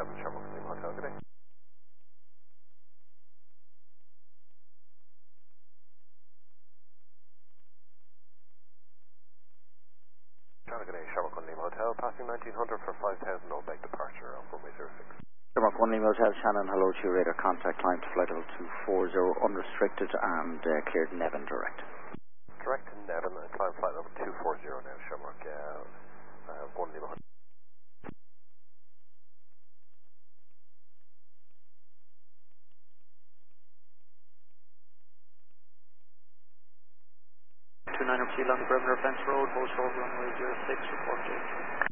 Shamrock Lima Hotel, good day. Good day, Shamrock Lima Hotel, passing 1900 for 5000, no back departure of runway 06. Shamrock 1 Lima Hotel, Shannon, hello to your radar contact line to flight level 240, unrestricted and cleared Nevin direct. Direct to Nevin, climb flight level 240 now, Shamrock 1 Lima Hotel. 29 along the perimeter of Fence Road, hold short runway 06, report to.